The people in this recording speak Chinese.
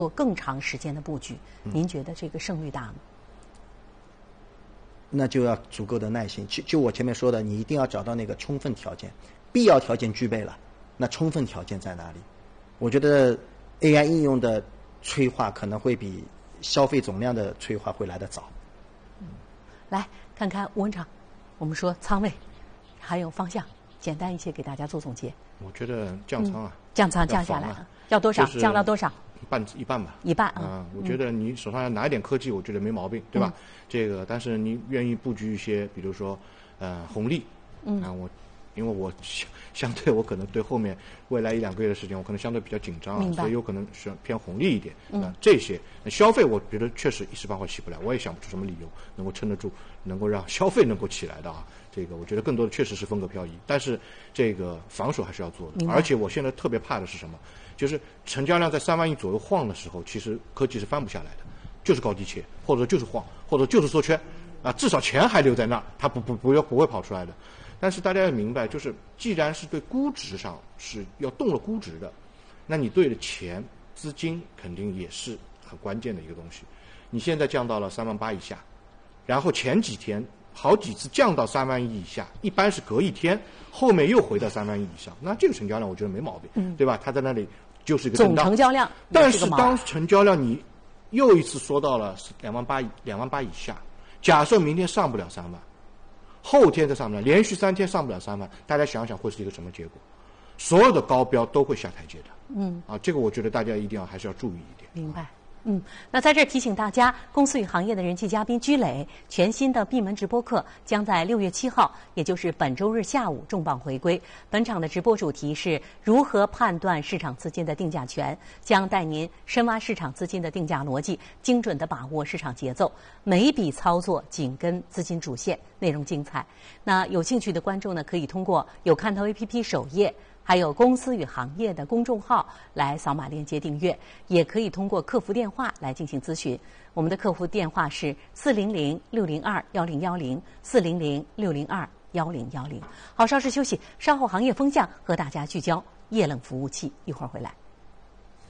做更长时间的布局，您觉得这个胜率大吗？ 那就要足够的耐心。就我前面说的，你一定要找到那个充分条件，必要条件具备了，那充分条件在哪里？我觉得 AI 应用的催化可能会比消费总量的催化会来得早。 来看看吴文长，我们说仓位还有方向，简单一些给大家做总结。 我觉得降仓啊， 降仓降下来了，要多少？降到多少？ 一半吧。 一半啊。 我觉得你手上要拿一点科技，我觉得没毛病，对吧？这个，但是你愿意布局一些，比如说红利，因为我相对我可能对后面未来1-2个月的时间，我可能相对比较紧张啊，所以有可能是偏红利一点。这些消费，我觉得确实一时半会起不来，我也想不出什么理由能够撑得住，能够让消费能够起来的啊。这个我觉得更多的确实是风格漂移，但是这个防守还是要做的。而且我现在特别怕的是什么？就是成交量在3万亿左右晃的时候，其实科技是翻不下来的，就是高低切，或者就是晃，或者就是缩圈，啊，至少钱还留在那儿，它不会跑出来的。但是大家要明白，就是既然是对估值上是要动了估值的，那你对的钱资金肯定也是很关键的一个东西。你现在降到了3万8以下，然后前几天好几次降到3万亿以下，一般是隔一天，后面又回到3万亿以上，那这个成交量我觉得没毛病，对吧？它在那里就是一个震荡总成交量， 但是当成交量你又一次缩到了2万8以下，假设明天上不了3万，后天再上不了，连续3天上不了3万，大家想想会是一个什么结果？所有的高标都会下台阶的。这个我觉得大家一定还是要注意一点。 明白。那在这儿提醒大家，公司与行业的人气嘉宾居磊全新的闭门直播课将在6月7号，也就是本周日下午重磅回归。本场的直播主题是如何判断市场资金的定价权，将带您深挖市场资金的定价逻辑，精准地把握市场节奏，每一笔操作紧跟资金主线，内容精彩。那有兴趣的观众呢，可以通过有看头 APP 首页，还有公司与行业的公众号来扫码链接订阅，也可以通过客服电话来进行咨询。我们的客服电话是400-602-1010，400-602-1010。好，稍事休息，稍后行业风向和大家聚焦液冷服务器，一会儿回来。